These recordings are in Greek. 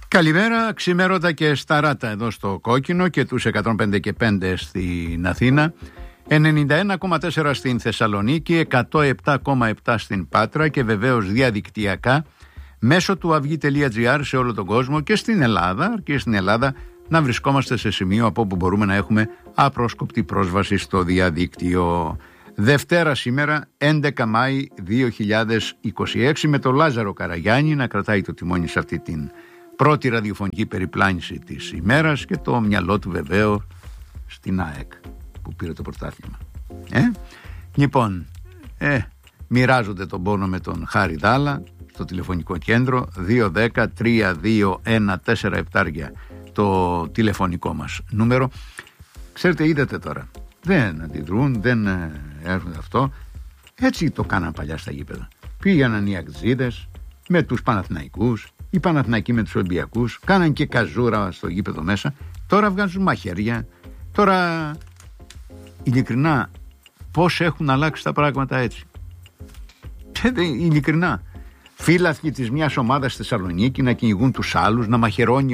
Καλημέρα, ξημέρωτα και σταράτα εδώ στο Κόκκινο και τους 105 και 5 στην Αθήνα, 91,4 στην Θεσσαλονίκη, 107,7 στην Πάτρα και βεβαίως διαδικτυακά μέσω του avygi.gr σε όλο τον κόσμο και στην Ελλάδα, να βρισκόμαστε σε σημείο από όπου μπορούμε να έχουμε απρόσκοπτη πρόσβαση στο διαδίκτυο. Δευτέρα σήμερα, 11 Μάη 2026, με τον Λάζαρο Καραγιάννη να κρατάει το τιμόνι σε αυτή την πρώτη ραδιοφωνική περιπλάνηση της ημέρας και το μυαλό του βεβαίως στην ΑΕΚ που πήρε το πρωτάθλημα. Λοιπόν, μοιράζονται τον πόνο με τον Χάρη Δάλα στο τηλεφωνικό κέντρο 210-321-47 το τηλεφωνικό μας νούμερο. Ξέρετε, είδατε τώρα, δεν αντιδρούν, δεν έρχονται αυτό. Έτσι το κάναν παλιά στα γήπεδα. Πήγαιναν οι Ακτζίδες με τους Παναθηναϊκούς, οι Παναθηναϊκοί με τους Ολυμπιακούς, κάναν και καζούρα στο γήπεδο μέσα. Τώρα βγάζουν μαχαίρια. Τώρα, ειλικρινά, πώς έχουν αλλάξει τα πράγματα έτσι. Ειλικρινά. Φύλαθλοι της μιας ομάδας στη Θεσσαλονίκη να κυνηγούν τους άλλους, να μαχαιρώνει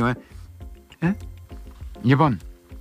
Λοιπόν,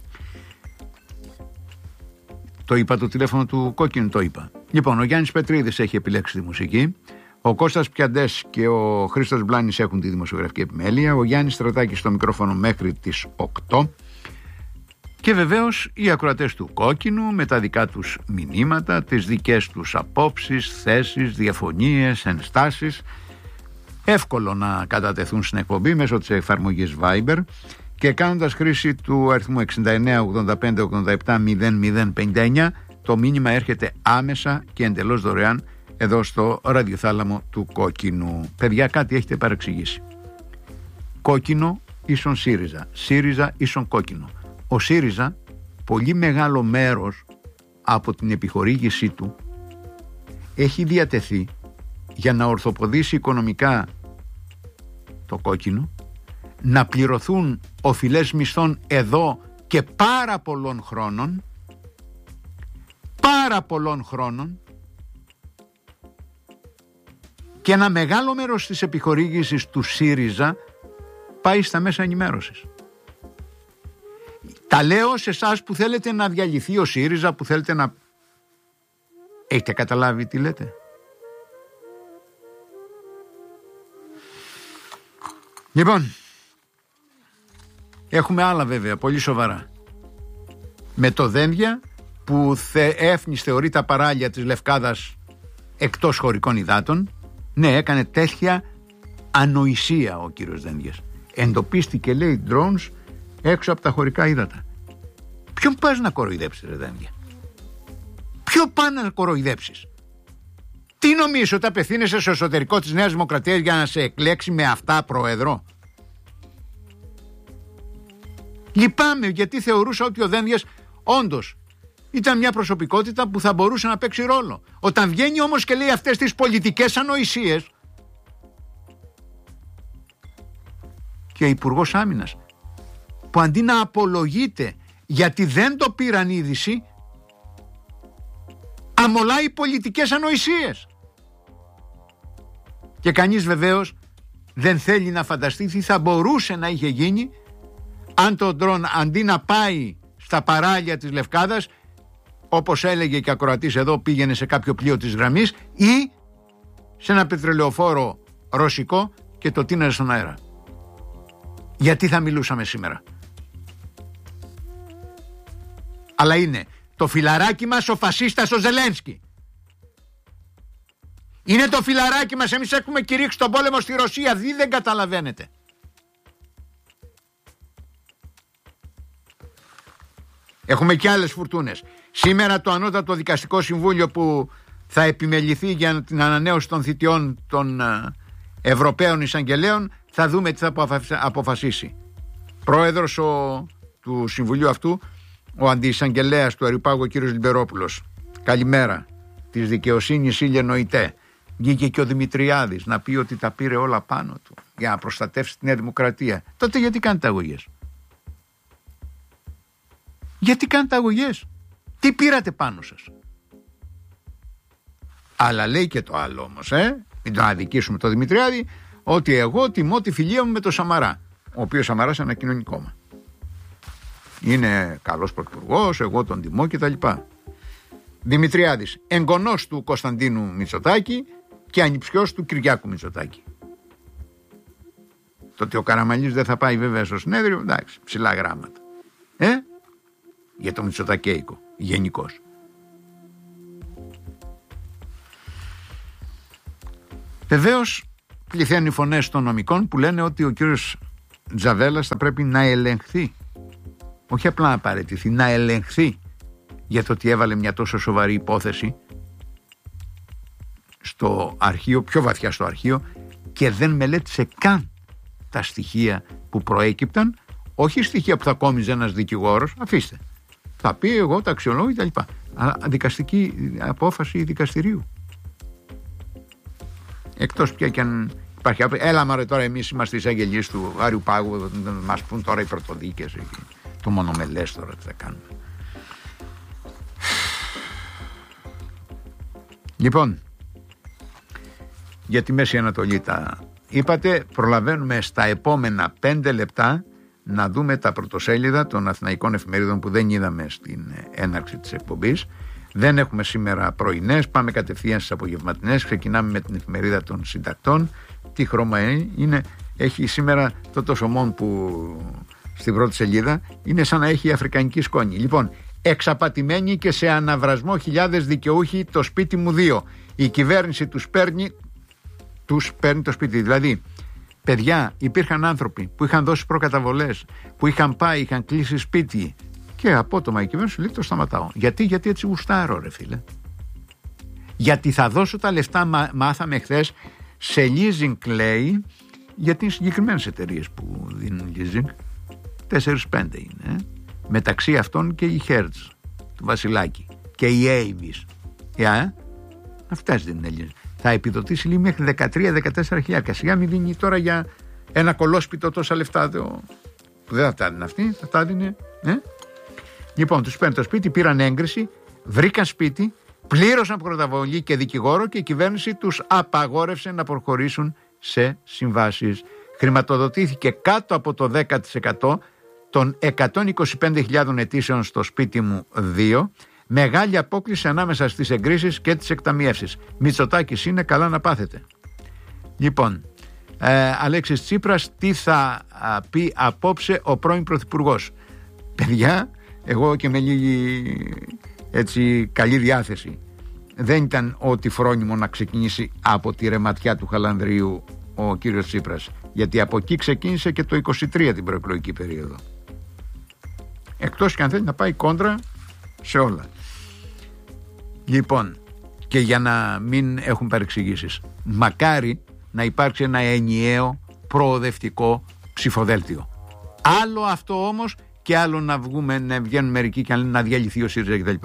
το είπα το τηλέφωνο του Κόκκινου, το είπα. Λοιπόν, ο Γιάννης Πετρίδης έχει επιλέξει τη μουσική. Ο Κώστας Πιαντές και ο Χρήστος Μπλάνης έχουν τη δημοσιογραφική επιμέλεια. Ο Γιάννης Στρατάκης στο μικρόφωνο μέχρι τις 8. Και βεβαίως οι ακροατές του Κόκκινου με τα δικά τους μηνύματα, τις δικές τους απόψεις, θέσεις, διαφωνίες, ενστάσεις. Εύκολο να κατατεθούν στην εκπομπή μέσω της εφαρμογής Viber και κάνοντας χρήση του αριθμού 69-85-87-0059. Το μήνυμα έρχεται άμεσα και εντελώς δωρεάν εδώ στο ραδιοθάλαμο του Κόκκινου. Παιδιά, κάτι έχετε παρεξηγήσει. Κόκκινο ίσον ΣΥΡΙΖΑ, ΣΥΡΙΖΑ ίσον Κόκκινο. Ο ΣΥΡΙΖΑ, πολύ μεγάλο μέρος από την επιχορήγησή του έχει διατεθεί για να ορθοποδήσει οικονομικά το Κόκκινο, να πληρωθούν οφειλές μισθών εδώ και πάρα πολλών χρόνων, και ένα μεγάλο μέρος της επιχορήγησης του ΣΥΡΙΖΑ πάει στα μέσα ενημέρωσης. Τα λέω σε εσάς που θέλετε να διαλυθεί ο ΣΥΡΙΖΑ, που θέλετε να... Έχετε καταλάβει τι λέτε? Λοιπόν, έχουμε άλλα βέβαια, πολύ σοβαρά. Με το Δένδια που Έφνης θεωρεί τα παράλια της Λευκάδας εκτός χωρικών υδάτων. Ναι, έκανε τέτοια ανοησία ο κύριος Δένδιας. Εντοπίστηκε, λέει, drones έξω από τα χωρικά ύδατα. Ποιον πας να κοροϊδέψεις, ρε Δένδια? Ποιον πας να κοροϊδέψεις? Τι νομίζεις, ότι απευθύνεσαι στο εσωτερικό της Νέας Δημοκρατίας για να σε εκλέξει με αυτά πρόεδρο? Λυπάμαι, γιατί θεωρούσα ότι ο Δένδιας όντως ήταν μια προσωπικότητα που θα μπορούσε να παίξει ρόλο. Όταν βγαίνει όμως και λέει αυτές τις πολιτικές ανοησίες, και ο Υπουργός Άμυνας που αντί να απολογείται γιατί δεν το πήραν είδηση, αμολάει πολιτικές ανοησίες. Και κανείς βεβαίως δεν θέλει να φανταστεί τι θα μπορούσε να είχε γίνει αν το ντρόν αντί να πάει στα παράλια της Λευκάδας, όπως έλεγε και ακροατής εδώ, πήγαινε σε κάποιο πλοίο της γραμμής ή σε ένα πετρελαιοφόρο ρωσικό και το τίναζε στον αέρα. Γιατί θα μιλούσαμε σήμερα? Αλλά είναι το φιλαράκι μας ο φασίστας ο Ζελένσκι. Είναι το φιλαράκι μας. Εμείς έχουμε κηρύξει τον πόλεμο στη Ρωσία. Δεν καταλαβαίνετε. Έχουμε και άλλες φουρτούνες. Σήμερα το Ανώτατο Δικαστικό Συμβούλιο που θα επιμεληθεί για την ανανέωση των θητιών των Ευρωπαίων εισαγγελέων, θα δούμε τι θα αποφασίσει. Πρόεδρος του Συμβουλίου αυτού, ο αντιεισαγγελέας του Αριουπάγου, ο κύριος Λιμπερόπουλος. Καλημέρα. Της δικαιοσύνης ήλιε νοητέ. Βγήκε και ο Δημητριάδης να πει ότι τα πήρε όλα πάνω του για να προστατεύσει τη Νέα Δημοκρατία. Τότε γιατί κάνετε αγωγές? Γιατί κάνετε αγωγές? Τι πήρατε πάνω σας? Αλλά λέει και το άλλο όμως, μην τον αδικήσουμε το Δημητριάδη, ότι εγώ τιμώ τη φιλία μου με το Σαμαρά. ο οποίος Σαμαράς ανακοινώνει κόμμα. Είναι καλός πρωθυπουργός, εγώ τον τιμώ κτλ. Δημητριάδης, εγγονός του Κωνσταντίνου Μητσοτάκη και ανιψιός του Κυριάκου Μητσοτάκη. Το ότι ο Καραμανλής δεν θα πάει βέβαια στο συνέδριο, εντάξει, ψηλά γράμματα. Για το Μητσοτακέικο, γενικώς. Βεβαίως πληθαίνουν οι φωνές των νομικών που λένε ότι ο κύριος Τζαβέλας θα πρέπει να ελεγχθεί. Όχι απλά να παραιτηθεί, να ελεγχθεί για το ότι έβαλε μια τόσο σοβαρή υπόθεση στο αρχείο, πιο βαθιά στο αρχείο, και δεν μελέτησε καν τα στοιχεία που προέκυπταν, όχι στοιχεία που θα κόμιζε ένας δικηγόρος, αφήστε. Θα πει εγώ τα αξιολόγω κτλ. Αλλά δικαστική απόφαση δικαστηρίου. Εκτός πια και αν υπάρχει. Έλα μωρέ, τώρα εμείς είμαστε εισαγγελείς του Άριου Πάγου, μας πούν τώρα οι πρωτοδίκες, το μονομελές τώρα τι θα κάνουμε. Λοιπόν, για τη Μέση Ανατολή τα είπατε. Προλαβαίνουμε στα επόμενα 5 λεπτά να δούμε τα πρωτοσέλιδα των αθηναϊκών εφημερίδων που δεν είδαμε στην έναρξη της εκπομπής. Δεν έχουμε σήμερα πρωινές, πάμε κατευθείαν στις απογευματινές. Ξεκινάμε με την εφημερίδα των συντακτών. Τι χρώμα είναι? Έχει σήμερα το τοσομόν που στην πρώτη σελίδα είναι σαν να έχει αφρικανική σκόνη. Λοιπόν, εξαπατημένοι και σε αναβρασμό χιλιάδες δικαιούχοι, το σπίτι μου 2. Η κυβέρνηση τους παίρνει το σπίτι. Δηλαδή, παιδιά, υπήρχαν άνθρωποι που είχαν δώσει προκαταβολές, που είχαν πάει, είχαν κλείσει σπίτι, και απότομα η κυβέρνηση λέει το σταματάω. Γιατί έτσι γουστάρω, ρε φίλε. Γιατί θα δώσω τα λεφτά, μάθαμε χθες, σε leasing, λέει, γιατί είναι συγκεκριμένες εταιρείες που δίνουν leasing. 4-5 είναι. Μεταξύ αυτών και η Hertz, του Βασιλάκη, και η Avis. Αυτές δίνουν leasing. Θα επιδοτήσει λίγο μέχρι 13-14 χιλιάδες. Σιγά μην δίνει τώρα για ένα κολόσπιτο τόσα λεφτά που δεν θα τα δίνει αυτή, θα τα δίνει. Λοιπόν, τους παίρνει το σπίτι, πήραν έγκριση, βρήκαν σπίτι, πλήρωσαν πρωτοβολή και δικηγόρο και η κυβέρνηση τους απαγόρευσε να προχωρήσουν σε συμβάσεις. Χρηματοδοτήθηκε κάτω από το 10% των 125.000 αιτήσεων στο σπίτι μου 2. Μεγάλη απόκληση ανάμεσα στις εγκρίσεις και τις εκταμιεύσεις. Μητσοτάκης είναι, καλά να πάθετε. Λοιπόν, Αλέξης Τσίπρας, τι θα πει απόψε ο πρώην πρωθυπουργός? Παιδιά, εγώ και με λίγη έτσι καλή διάθεση, δεν ήταν ό,τι φρόνιμο να ξεκινήσει από τη ρεματιά του Χαλανδρίου ο κύριος Τσίπρας, γιατί από εκεί ξεκίνησε και το 23 την προεκλογική περίοδο, εκτός και αν θέλει να πάει κόντρα σε όλα. Λοιπόν, και για να μην έχουν παρεξηγήσεις, μακάρι να υπάρξει ένα ενιαίο προοδευτικό ψηφοδέλτιο. Άλλο αυτό όμως, και άλλο να βγαίνουν μερικοί και να διαλυθεί ο ΣΥΡΙΖΑ κτλ.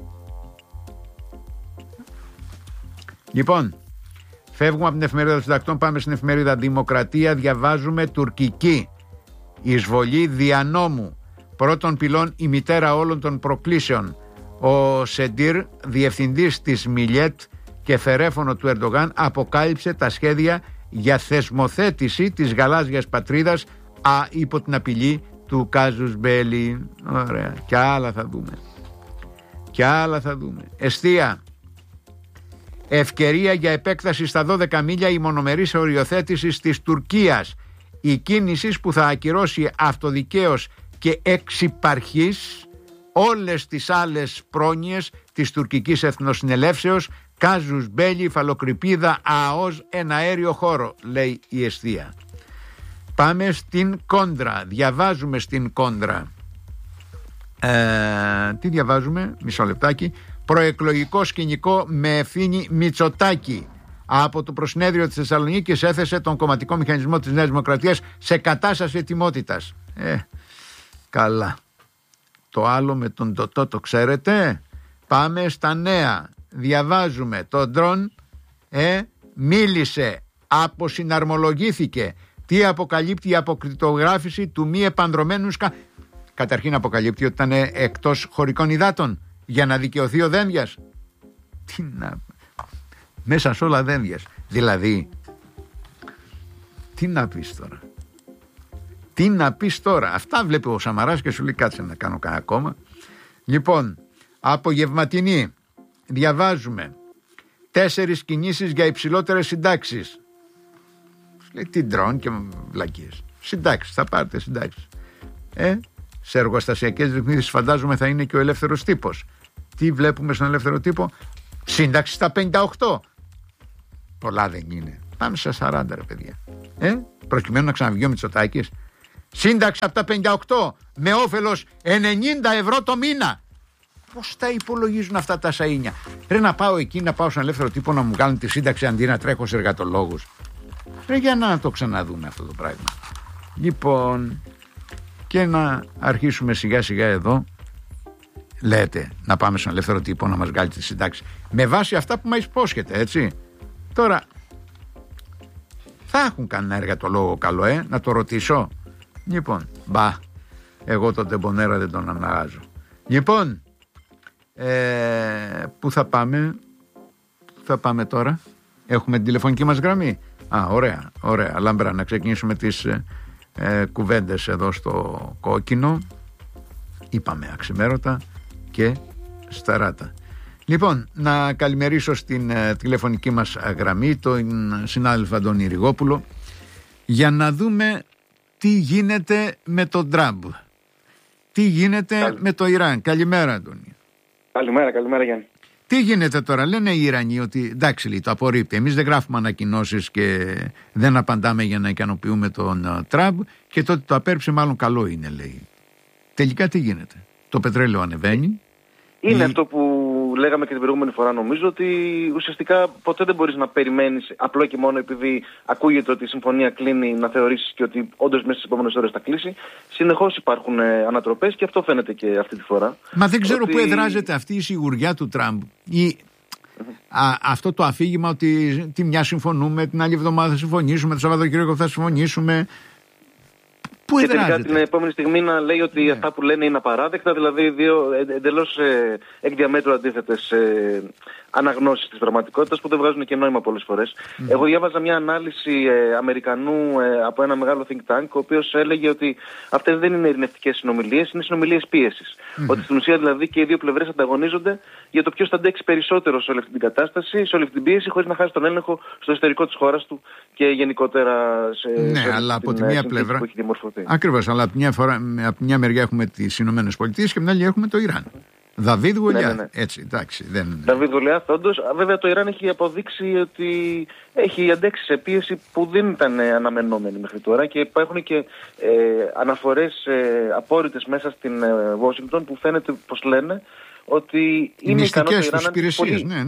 Λοιπόν, φεύγουμε από την εφημερίδα των συντακτών, πάμε στην εφημερίδα Δημοκρατία. Διαβάζουμε τουρκική εισβολή δια νόμου. Πρώτον πυλών η μητέρα όλων των προκλήσεων. Ο Σεντήρ, διευθυντής της Μιλιέτ και φερέφωνο του Ερντογάν, αποκάλυψε τα σχέδια για θεσμοθέτηση της γαλάζιας πατρίδας υπό την απειλή του Κάζους Μπέλι. Ωραία, και άλλα θα δούμε. Εστία. Ευκαιρία για επέκταση στα 12 μίλια η μονομερής οριοθέτησης της Τουρκίας. Η κίνηση που θα ακυρώσει αυτοδικαίως και εξυπαρχής όλες τις άλλες πρόνοιες της τουρκικής εθνοσυνελεύσεως. Κάζους Μπέλι, φαλοκρηπίδα, ΑΟΣ, ένα αέριο χώρο, λέει η Εστία. Πάμε στην Κόντρα. Διαβάζουμε στην Κόντρα. Τι διαβάζουμε? Μισό λεπτάκι. Προεκλογικό σκηνικό με ευθύνη Μητσοτάκη. Από το προσυνέδριο της Θεσσαλονίκης έθεσε τον κομματικό μηχανισμό της Νέας Δημοκρατίας σε κατάσταση ετοιμότητας. Καλά. Το άλλο με τον Τωτό το ξέρετε? Πάμε στα νέα. Διαβάζουμε. Το ντρόν μίλησε, αποσυναρμολογήθηκε. Τι αποκαλύπτει η αποκρυπτογράφηση του μη επανδρωμένου Καταρχήν αποκαλύπτει ότι ήταν εκτός χωρικών υδάτων για να δικαιωθεί ο Δένδιας. Μέσα σε όλα Δένδιας. Δηλαδή, τι να πεις τώρα? Τι να πεις τώρα? Αυτά βλέπει ο Σαμαράς και σου λέει κάτσε να κάνω κανένα ακόμα. Λοιπόν, απογευματινή διαβάζουμε 4 κινήσεις για υψηλότερες συντάξεις. Λέει τι ντρόν και βλακίες. Συντάξεις, θα πάρετε συντάξεις. Σε εργοστασιακές ρυθμίσεις φαντάζομαι θα είναι και ο ελεύθερος τύπος. Τι βλέπουμε στον ελεύθερο τύπο? Σύνταξη στα 58. Πολλά δεν είναι. Πάμε στα 40 ρε παιδιά. Προκειμένου να ξαναβγεί ο Μητσοτάκης. Σύνταξη από τα 58 με όφελος 90 ευρώ το μήνα. Πώς τα υπολογίζουν αυτά τα σαΐνια? Ρε να πάω εκεί, να πάω στον ελεύθερο τύπο να μου κάνουν τη σύνταξη αντί να τρέχω σε εργατολόγους. Ρε για να το ξαναδούμε αυτό το πράγμα. Λοιπόν, και να αρχίσουμε σιγά σιγά εδώ. Λέτε να πάμε στον ελεύθερο τύπο να μας βγάλει τη συντάξη με βάση αυτά που μας υπόσχεται, έτσι. Τώρα θα έχουν κανένα εργατολόγο καλό, να το ρωτήσω? Λοιπόν, εγώ τον τεμπονέρα δεν τον αναγάζω. Λοιπόν, πού θα πάμε? Θα πάμε τώρα? Έχουμε την τηλεφωνική μας γραμμή. Ωραία. Λάμπρα, να ξεκινήσουμε τις κουβέντες εδώ στο κόκκινο. Είπαμε αξιμέρωτα και σταράτα. Λοιπόν, να καλημερίσω στην τηλεφωνική μας γραμμή τον συνάδελφο Αντώνη Ριγόπουλο για να δούμε τι γίνεται με τον Τραμπ. Τι γίνεται με το Ιράν. Καλημέρα, Αντώνη. Καλημέρα Γιάννη. Τι γίνεται τώρα? Λένε οι Ιρανοί ότι εντάξει, λέει, το απορρίπτει. Εμείς δεν γράφουμε ανακοινώσεις και δεν απαντάμε για να ικανοποιούμε τον Τραμπ και το ότι το απέρριψε μάλλον καλό είναι, λέει. Τελικά τι γίνεται? Το πετρέλαιο ανεβαίνει. Είναι αυτό που λέγαμε και την προηγούμενη φορά, νομίζω, ότι ουσιαστικά ποτέ δεν μπορείς να περιμένεις απλό και μόνο επειδή ακούγεται ότι η συμφωνία κλείνει να θεωρήσεις και ότι όντως μέσα στις επόμενες ώρες θα κλείσει. Συνεχώς υπάρχουν ανατροπές και αυτό φαίνεται και αυτή τη φορά. Μα δεν ξέρω πού εδράζεται αυτή η σιγουριά του Τραμπ ή αυτό το αφήγημα ότι τη μια συμφωνούμε, την άλλη εβδομάδα θα συμφωνήσουμε, το Σαββατοκύριακο θα συμφωνήσουμε. Και τελικά την επόμενη στιγμή να λέει ότι αυτά που λένε είναι απαράδεκτα, δηλαδή δύο εντελώς εκ διαμέτρου αντίθετες αναγνώσεις της πραγματικότητας που δεν βγάζουν και νόημα πολλές φορές. Εγώ διάβαζα μια ανάλυση Αμερικανού από ένα μεγάλο think tank, ο οποίος έλεγε ότι αυτές δεν είναι ειρηνευτικές συνομιλίες, είναι συνομιλίες πίεσης. Ότι στην ουσία δηλαδή και οι δύο πλευρές ανταγωνίζονται για το ποιος θα αντέξει περισσότερο σε όλη αυτή την κατάσταση, σε όλη αυτή την πίεση, χωρίς να χάσει τον έλεγχο στο εσωτερικό της χώρας του και γενικότερα σε αλλά από τη μία πλευρά που έχει δημορφωθεί. Ακριβώς, αλλά από μια μεριά έχουμε τις Ηνωμένες Πολιτείες και από την άλλη έχουμε το Ιράν. Δαβίδ Γολιάθ. Ναι. Έτσι, εντάξει. Δαβίδ Γολιάθ, όντως. Βέβαια το Ιράν έχει αποδείξει ότι έχει αντέξει σε πίεση που δεν ήταν αναμενόμενη μέχρι τώρα και υπάρχουν και αναφορές απόρριτες μέσα στην Washington που φαίνεται πως λένε ότι είναι ικανό το Ιράν υπηρεσίες. Ναι.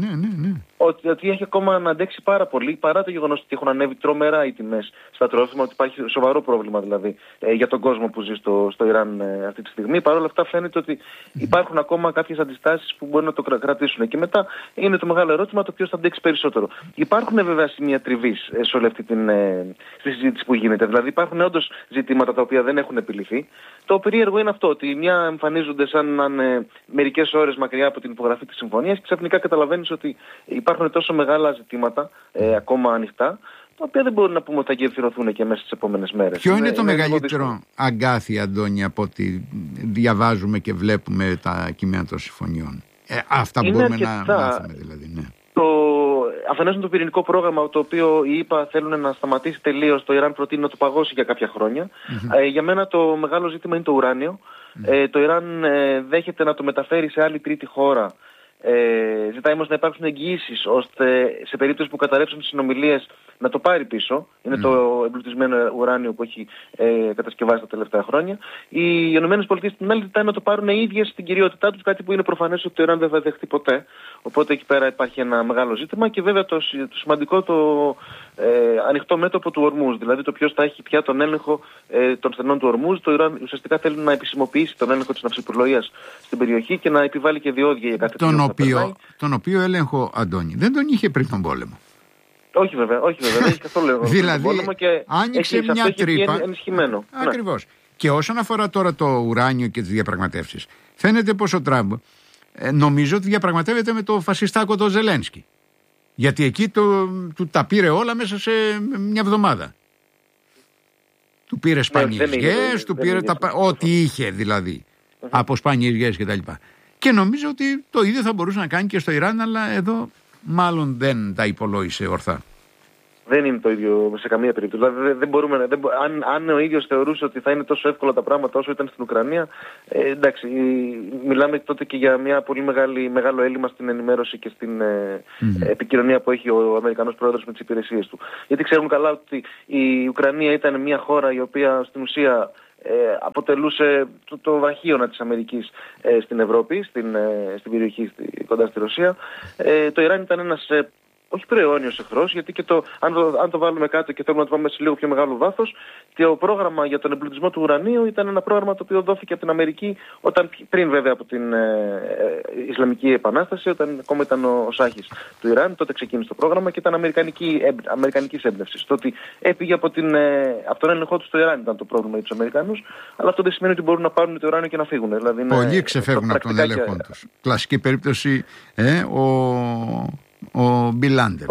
Ότι έχει ακόμα να αντέξει πάρα πολύ παρά το γεγονός ότι έχουν ανέβει τρομερά οι τιμές στα τρόφιμα, ότι υπάρχει σοβαρό πρόβλημα δηλαδή για τον κόσμο που ζει στο Ιράν αυτή τη στιγμή. Παρ' όλα αυτά φαίνεται ότι υπάρχουν ακόμα κάποιες αντιστάσεις που μπορεί να το κρατήσουν. Και μετά είναι το μεγάλο ερώτημα το ποιος θα αντέξει περισσότερο. Υπάρχουν βέβαια σημεία τριβής σε όλη αυτή στη συζήτηση που γίνεται. Δηλαδή υπάρχουν όντως ζητήματα τα οποία δεν έχουν επιληθεί. Το περίεργο είναι αυτό, ότι μια εμφανίζονται σαν να είναι μερικές ώρες μακριά από την υπογραφή της συμφωνίας και ξαφνικά καταλαβαίνεις ότι υπάρχουν τόσο μεγάλα ζητήματα ακόμα ανοιχτά, τα οποία δεν μπορούν να πούμε ότι θα γεφυρωθούν και μέσα στις επόμενες μέρες. Ποιο είναι το μεγαλύτερο αγκάθι, Αντώνη, από ό,τι διαβάζουμε και βλέπουμε τα κείμενα των συμφωνιών? Αυτά μπορούμε να μάθουμε δηλαδή, ναι. Αφενός είναι το πυρηνικό πρόγραμμα, το οποίο οι ΗΠΑ θέλουν να σταματήσει τελείως, το Ιράν προτείνει να το παγώσει για κάποια χρόνια. Για μένα το μεγάλο ζήτημα είναι το ουράνιο. Το Ιράν δέχεται να το μεταφέρει σε άλλη τρίτη χώρα. Ζητάει όμως να υπάρξουν εγγυήσεις ώστε σε περίπτωση που καταρρεύσουν τις συνομιλίες να το πάρει πίσω. Είναι το εμπλουτισμένο ουράνιο που έχει κατασκευάσει τα τελευταία χρόνια. Οι ΗΠΑ την άλλη ζητάει να το πάρουν οι ίδιες στην κυριότητά τους, κάτι που είναι προφανές ότι το Ιράν δεν θα δεχτεί ποτέ. Οπότε εκεί πέρα υπάρχει ένα μεγάλο ζήτημα και βέβαια το σημαντικό το ανοιχτό μέτωπο του Ορμούζ. Δηλαδή το ποιος θα έχει πια τον έλεγχο των στενών του Ορμούζ. Το Ιράν ουσιαστικά θέλει να επισημοποιήσει τον έλεγχο της ναυσιπλοείας στην περιοχή και να επιβάλλει και διόδια για κάθε τον οποίο έλεγχο, Αντώνη, δεν τον είχε πριν τον πόλεμο. Όχι βέβαια, δεν έχει καθόλου έλεγχο. Δηλαδή άνοιξε μια τρύπα. Ενισχυμένο. Ακριβώς. Και όσον αφορά τώρα το ουράνιο και τις διαπραγματεύσεις, φαίνεται πως ο Τραμπ νομίζω ότι διαπραγματεύεται με το φασιστάκο το Ζελένσκι. Γιατί εκεί του τα πήρε όλα μέσα σε μια εβδομάδα. Του πήρε σπάνιες γιές, του πήρε ό,τι είχε δηλαδή, από σπάνιες γιές κτλ. Και νομίζω ότι το ίδιο θα μπορούσε να κάνει και στο Ιράν, αλλά εδώ μάλλον δεν τα υπολόγισε ορθά. Δεν είναι το ίδιο σε καμία περίπτωση. Δηλαδή, δεν μπορούμε, αν ο ίδιος θεωρούσε ότι θα είναι τόσο εύκολα τα πράγματα όσο ήταν στην Ουκρανία, εντάξει, μιλάμε τότε και για μια πολύ μεγάλο έλλειμμα στην ενημέρωση και στην επικοινωνία που έχει ο Αμερικανός πρόεδρος με τις υπηρεσίες του. Γιατί ξέρουν καλά ότι η Ουκρανία ήταν μια χώρα η οποία στην ουσία αποτελούσε το βραχίωνα της Αμερικής στην Ευρώπη, στην περιοχή κοντά στη Ρωσία. Το Ιράν ήταν ένας όχι προαιώνιος εχθρός, γιατί και αν το βάλουμε κάτω και θέλουμε να το πάμε σε λίγο πιο μεγάλο βάθος, το πρόγραμμα για τον εμπλουτισμό του ουρανίου ήταν ένα πρόγραμμα το οποίο δόθηκε από την Αμερική πριν βέβαια από την Ισλαμική Επανάσταση, όταν ακόμα ήταν ο Σάχης του Ιράν, τότε ξεκίνησε το πρόγραμμα και ήταν αμερικανικής έμπνευσης. Το ότι έφυγε από τον έλεγχό του στο Ιράν ήταν το πρόβλημα για τους Αμερικανούς, αλλά αυτό δεν σημαίνει ότι μπορούν να πάρουν το ουράνιο και να φύγουν. Δηλαδή, πολλοί ξεφεύγουν από τον έλεγχό τους. Κλασική περίπτωση ο Μπιν Λάντεν.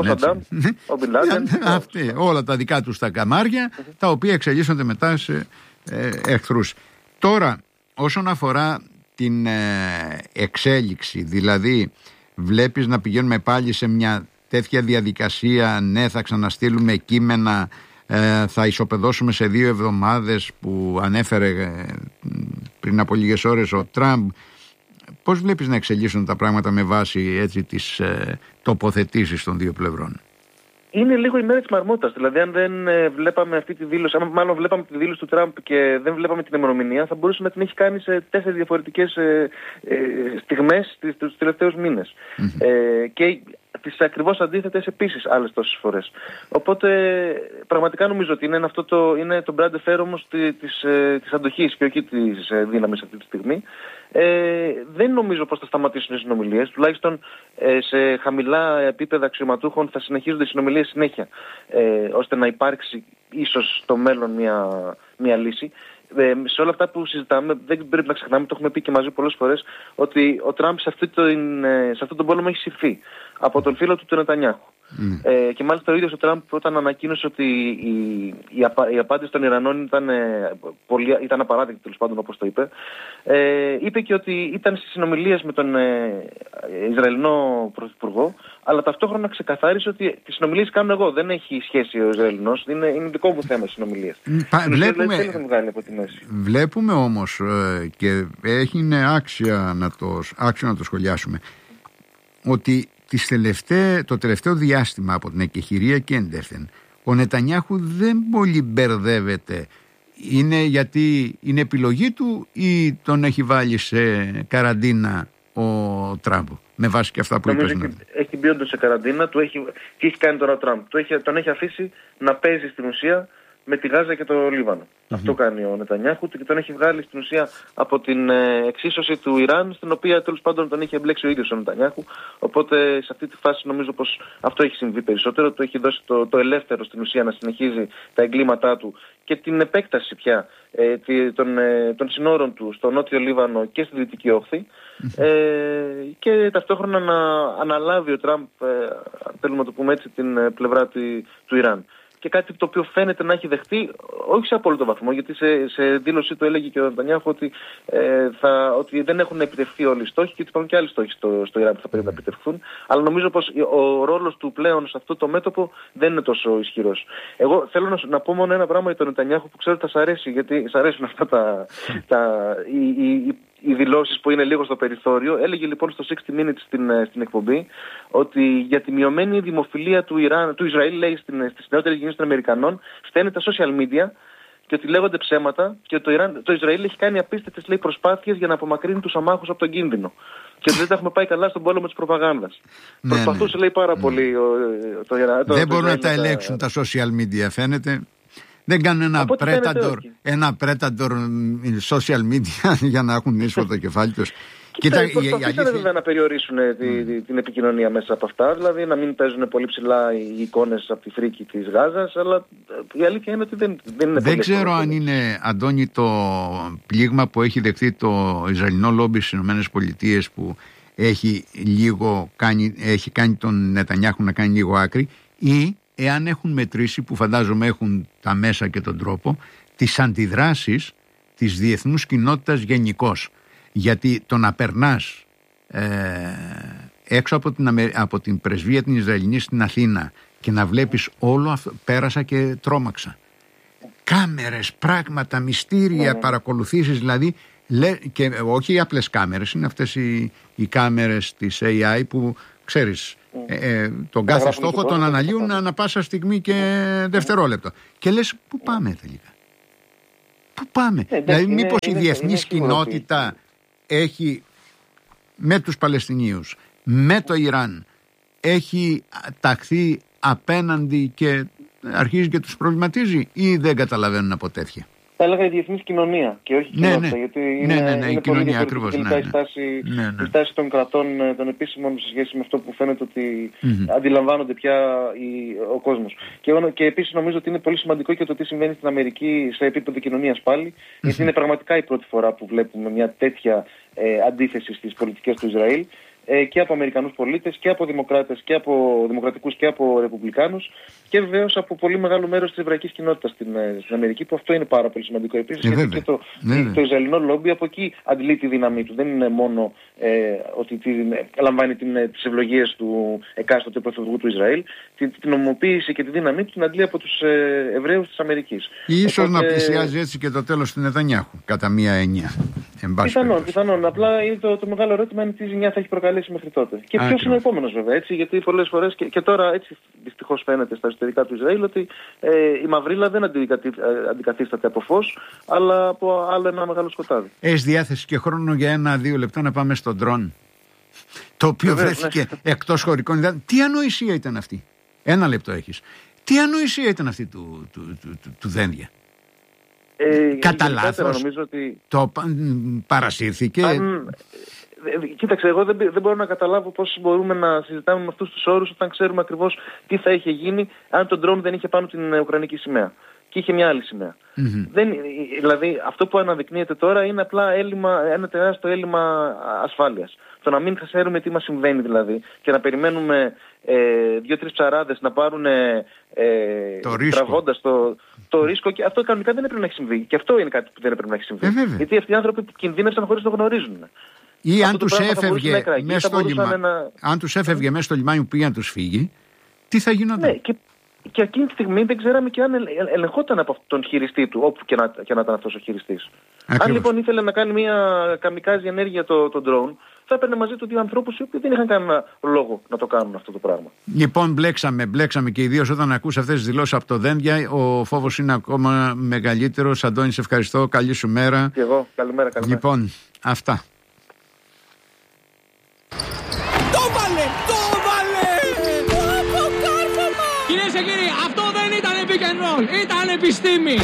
Όλα τα δικά τους τα καμάρια, τα οποία εξελίσσονται μετά σε εχθρούς. Τώρα, όσον αφορά την εξέλιξη, δηλαδή βλέπεις να πηγαίνουμε πάλι σε μια τέτοια διαδικασία, ναι, θα ξαναστείλουμε κείμενα, θα ισοπεδώσουμε σε 2 εβδομάδες που ανέφερε πριν από λίγες ώρες ο Τραμπ. Πώς βλέπεις να εξελίσσουν τα πράγματα με βάση έτσι τις τοποθετήσεις των δύο πλευρών? Είναι λίγο η μέρα της μαρμότας. Δηλαδή, αν δεν βλέπαμε αυτή τη δήλωση, αν μάλλον βλέπαμε τη δήλωση του Τραμπ και δεν βλέπαμε την ημερομηνία, θα μπορούσε να την έχει κάνει σε 4 διαφορετικές στιγμές τους τελευταίους μήνες. Και τις ακριβώς αντίθετες επίσης άλλες τόσες φορές. Οπότε πραγματικά νομίζω ότι είναι το brand fair όμως της αντοχής και όχι της δύναμης αυτή τη στιγμή. Δεν νομίζω πως θα σταματήσουν οι συνομιλίες, τουλάχιστον σε χαμηλά επίπεδα αξιωματούχων θα συνεχίζονται οι συνομιλίες συνέχεια, ώστε να υπάρξει ίσως στο μέλλον μια λύση. Σε όλα αυτά που συζητάμε, δεν πρέπει να ξεχνάμε, το έχουμε πει και μαζί πολλές φορές, ότι ο Τραμπ σε αυτόν τον πόλεμο έχει συρθεί από τον φίλο του Νετανιάχου. Και μάλιστα ο ίδιος ο Τραμπ, όταν ανακοίνωσε ότι η απάντηση των Ιρανών ήταν απαράδεκτη, τέλος πάντων, όπως το είπε, είπε και ότι ήταν στις συνομιλίες με τον Ισραηλινό Πρωθυπουργό, αλλά ταυτόχρονα ξεκαθάρισε ότι τις συνομιλίες κάνω εγώ, δεν έχει σχέση ο Ισραηλινός, είναι δικό μου θέμα οι συνομιλίες. Βλέπουμε όμως, και είναι άξιο να το σχολιάσουμε, ότι το τελευταίο διάστημα από την εκεχηρία και εντεύθεν, ο Νετανιάχου δεν πολύ μπερδεύεται. Είναι γιατί είναι επιλογή του ή τον έχει βάλει σε καραντίνα ο Τραμπ, με βάση και αυτά που είπες? Έχει μπει όντως σε καραντίνα. Τι έχει κάνει τώρα ο Τραμπ? Τον έχει αφήσει να παίζει στην ουσία με τη Γάζα και το Λίβανο. Αυτό κάνει ο Νετανιάχου και τον έχει βγάλει στην ουσία από την εξίσωση του Ιράν, στην οποία τέλος πάντων τον έχει εμπλέξει ο ίδιος ο Νετανιάχου. Οπότε σε αυτή τη φάση νομίζω πως αυτό έχει συμβεί περισσότερο. Του έχει δώσει το ελεύθερο στην ουσία να συνεχίζει τα εγκλήματά του και την επέκταση πια των συνόρων του στο νότιο Λίβανο και στη Δυτική Όχθη. Και ταυτόχρονα να αναλάβει ο Τραμπ, αν θέλουμε να το πούμε έτσι, την πλευρά του Ιράν. Και κάτι το οποίο φαίνεται να έχει δεχτεί, όχι σε απόλυτο βαθμό, γιατί σε δήλωσή του έλεγε και ο Νετανιάχου ότι δεν έχουν επιτευχθεί όλοι οι στόχοι και ότι υπάρχουν και άλλοι στόχοι στο Ιράν που θα πρέπει να επιτευχθούν. Αλλά νομίζω πως ο ρόλος του πλέον σε αυτό το μέτωπο δεν είναι τόσο ισχυρός. Εγώ θέλω να πω μόνο ένα πράγμα για τον Νετανιάχου που ξέρω ότι θα σας αρέσει, γιατί σας αρέσουν αυτά οι δηλώσεις που είναι λίγο στο περιθώριο. Έλεγε λοιπόν στο 60 Minutes στην εκπομπή ότι για τη μειωμένη δημοφιλία του Ισραήλ, λέει, στις νεότερες γενιές των Αμερικανών, φταίνε τα social media και ότι λέγονται ψέματα και το Ισραήλ έχει κάνει απίστευτες, λέει, προσπάθειες για να απομακρύνει τους αμάχους από τον κίνδυνο. Και ότι δεν τα έχουμε πάει καλά στον πόλεμο της προπαγάνδας. Προσπαθούσε, λέει, πάρα πολύ δεν μπορούν να τα ελέγξουν τα social media, φαίνεται. Δεν κάνουν ένα predator social media για να έχουν ίσο το κεφάλι τους. Προσπαθήσανε βέβαια να περιορίσουν την επικοινωνία μέσα από αυτά, δηλαδή να μην παίζουν πολύ ψηλά οι εικόνες από τη φρίκη της Γάζας, αλλά η αλήθεια είναι ότι δεν είναι. Δεν ξέρω αν είναι, Αντώνη, το πλήγμα που έχει δεχθεί το Ισραηλινό λόμπι στις ΗΠΑ που έχει κάνει τον Νετανιάχου να κάνει λίγο άκρη, ή εάν έχουν μετρήσει, που φαντάζομαι έχουν τα μέσα και τον τρόπο, τις αντιδράσεις της διεθνούς κοινότητας γενικώς. Γιατί το να περνάς έξω από την πρεσβεία την Ισραηλινή στην Αθήνα και να βλέπεις όλο αυτό, πέρασα και τρόμαξα. Κάμερες, πράγματα, μυστήρια, παρακολουθήσεις δηλαδή, και όχι οι απλές κάμερες, είναι αυτές οι κάμερες της AI που ξέρεις, τον κάθε στόχο τον αναλύουν ανά πάσα στιγμή και δευτερόλεπτο. Και λες, πού πάμε τελικά? Πού πάμε? Δηλαδή μήπως η διεθνής κοινότητα έχει με τους Παλαιστινίους, με το Ιράν, έχει ταχθεί απέναντι και αρχίζει και τους προβληματίζει, ή δεν καταλαβαίνουν από τέτοια? Θα έλεγα η διεθνής κοινωνία και όχι η κοινότητα, γιατί είναι η πολύ διαφορετική η στάση των κρατών των επίσημων σε σχέση με αυτό που φαίνεται ότι αντιλαμβάνονται πια ο κόσμος. Και επίσης νομίζω ότι είναι πολύ σημαντικό και το τι συμβαίνει στην Αμερική σε επίπεδο κοινωνίας πάλι, γιατί είναι πραγματικά η πρώτη φορά που βλέπουμε μια τέτοια αντίθεση στις πολιτικές του Ισραήλ, και από Αμερικανούς πολίτες και από δημοκράτες και από δημοκρατικούς και από ρεπουμπλικάνους, και βεβαίως από πολύ μεγάλο μέρος της εβραϊκής κοινότητας στην Αμερική, που αυτό είναι πάρα πολύ σημαντικό επίσης, γιατί και το Ισραηλινό λόμπι από εκεί αντλεί τη δύναμή του. Δεν είναι μόνο ότι λαμβάνει τις ευλογίες του εκάστοτε πρωθυπουργού του Ισραήλ, την ομοποίηση και τη δύναμή του την αντλεί από τους Εβραίους της Αμερικής. Ίσως να πλησιάζει έτσι και το τέλος του Νετανιάχου, κατά μία έννοια. Πιθανόν. Απλά είναι το μεγάλο ερώτημα είναι τι ζημιά θα έχει προκαλέσει μέχρι τότε. Και ποιος είναι ο επόμενος, βέβαια, έτσι, γιατί πολλές φορές και τώρα έτσι δυστυχώς φαίνεται στα εσωτερικά του Ισραήλ ότι η μαυρίλα δεν αντικαθίσταται από φως, αλλά από άλλο ένα μεγάλο σκοτάδι. Έχεις διάθεση και χρόνο για 1-2 λεπτά να πάμε στο ντρόν, το οποίο βρέθηκε εκτός χωρικών υδάτων? Τι ανοησία ήταν αυτή? 1 λεπτό έχεις. Τι ανοησία ήταν αυτή του Δένδια? Κατά λάθος ότι το παρασύρθηκε. Κοίταξε, εγώ δεν μπορώ να καταλάβω πώς μπορούμε να συζητάμε με αυτούς τους όρους όταν ξέρουμε ακριβώς τι θα είχε γίνει αν το ντρόν δεν είχε πάνω την ουκρανική σημαία και είχε μια άλλη σημαία. Δηλαδή αυτό που αναδεικνύεται τώρα είναι απλά ένα τεράστιο έλλειμμα ασφάλειας. Το να μην ξέρουμε τι μας συμβαίνει δηλαδή και να περιμένουμε 2-3 ψαράδες να πάρουν τραβώντας το ρίσκο, και αυτό κανονικά δεν έπρεπε να έχει συμβεί. Και αυτό είναι κάτι που δεν έπρεπε να έχει συμβεί. Γιατί αυτοί οι άνθρωποι κινδύνευσαν χωρίς να το γνωρίζουν. Ή αν τους έφευγε μέσα στο λιμάνι που πήγε να τους φύγει, τι θα γινόταν? Ναι, και εκείνη τη στιγμή δεν ξέραμε και αν ελεγχόταν από τον χειριστή του, όπου και να ήταν αυτός ο χειριστής. Ακριβώς. Αν λοιπόν ήθελε να κάνει μια καμικάζι ενέργεια το drone, θα έπαιρνε μαζί του 2 ανθρώπους οι οποίοι δεν είχαν κανένα λόγο να το κάνουν αυτό το πράγμα. Λοιπόν, μπλέξαμε και ιδίως όταν ακούς αυτές τις δηλώσεις από το Δένδια, ο φόβος είναι ακόμα μεγαλύτερος. Αντώνη, σε ευχαριστώ. Καλή σου μέρα. Και εγώ. Καλημέρα. Λοιπόν, αυτά. Το βάλε! Κυρίες και κύριοι, αυτό δεν ήταν pick and roll, ήταν επιστήμη.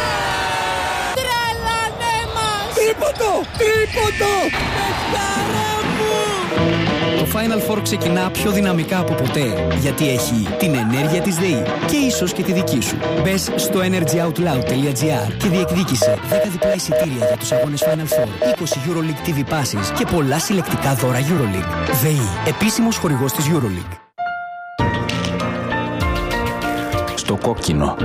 Τρελάνε μας! Τρίποντο! Παιχτάρα μου! Το Final Four ξεκινά πιο δυναμικά από ποτέ, γιατί έχει την ενέργεια της ΔΕΗ και ίσως και τη δική σου. Μπες στο energyoutloud.gr και διεκδίκησε 10 διπλά εισιτήρια για τους αγώνες Final Four, 20 EuroLeague TV passes και πολλά συλλεκτικά δώρα EuroLeague. ΔΕΗ, επίσημος χορηγός της EuroLeague. Στο κόκκινο.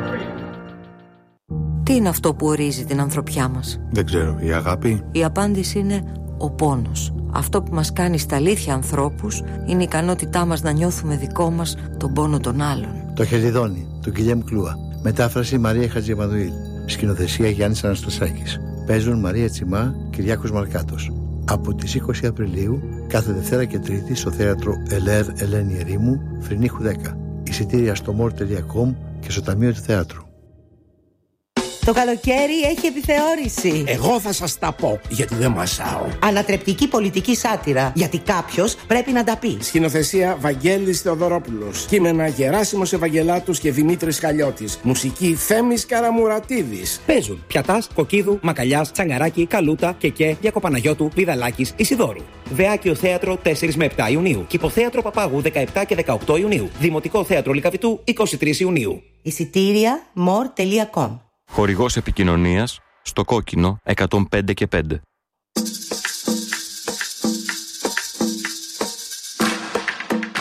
Τι είναι αυτό που ορίζει την ανθρωπιά μας? Δεν ξέρω, η αγάπη? Η απάντηση είναι ο πόνος. Αυτό που μας κάνει στα αλήθεια ανθρώπους είναι η ικανότητά μας να νιώθουμε δικό μας τον πόνο των άλλων. Το Χελιδόνι, του Γκυλιέμ Κλούα. Μετάφραση Μαρία Χατζημανουήλ. Σκηνοθεσία Γιάννης Αναστασάκης. Παίζουν Μαρία Τσιμά, Κυριάκος Μαρκάτος. Από τις 20 Απριλίου, κάθε Δευτέρα και Τρίτη στο θέατρο Ελέρ Ελένη Ερήμου, Φρυνίχου 10. Εισιτήρια στο more.com και στο Ταμείο του Θεάτρου. Το καλοκαίρι έχει επιθεώρηση. Εγώ θα σας τα πω, γιατί δεν μασάω. Ανατρεπτική πολιτική σάτυρα, γιατί κάποιος πρέπει να τα πει. Σκηνοθεσία Βαγγέλης Θεοδωρόπουλος. Κείμενα Γεράσιμος Ευαγγελάτους και Δημήτρης Χαλιώτης. Μουσική Θέμης Καραμουρατίδης. Παίζουν Πιατάς, Κοκκίδου, Μακαλιάς, Τσαγκαράκη, Καλούτα, Κεκέ, Διακοπαναγιώτου, Πηδαλάκης, Ισιδώρου. Βεάκιο Θέατρο 4 με 7 Ιουνίου. Κηποθέατρο Παπάγου 17 και 18 Ιουνίου. Δημοτικό Θέατρο Λυκαβητού 23 Ιουνίου. Εισιτήρια more.com. Χορηγός επικοινωνίας στο κόκκινο 105 και 5.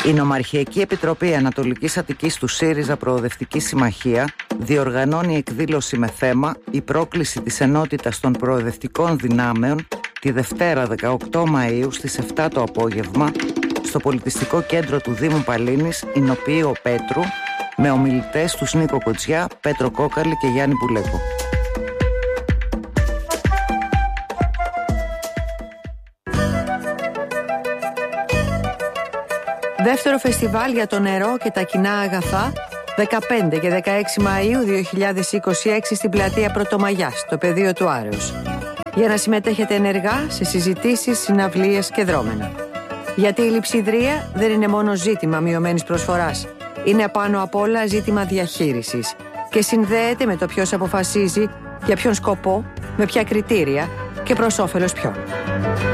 Η Νομαρχιακή Επιτροπή Ανατολικής Αττικής του ΣΥΡΙΖΑ Προοδευτική Συμμαχία διοργανώνει εκδήλωση με θέμα «Η πρόκληση της ενότητας των προοδευτικών δυνάμεων» τη Δευτέρα 18 Μαΐου στις 7 το απόγευμα στο Πολιτιστικό Κέντρο του Δήμου Παλίνης, Ηνοποιείο Πέτρου, με ομιλητές τους Νίκο Κοτζιά, Πέτρο Κόκαλη και Γιάννη Πουλέκο. Δεύτερο φεστιβάλ για το νερό και τα κοινά αγαθά, 15 και 16 Μαΐου 2026 στην πλατεία Πρωτομαγιάς, στο πεδίο του Άρεως. Για να συμμετέχετε ενεργά σε συζητήσεις, συναυλίες και δρόμενα. Γιατί η λειψιδρία δεν είναι μόνο ζήτημα μειωμένης προσφοράς. Είναι πάνω απ' όλα ζήτημα διαχείρισης και συνδέεται με το ποιος αποφασίζει, για ποιον σκοπό, με ποια κριτήρια και προς όφελος ποιον.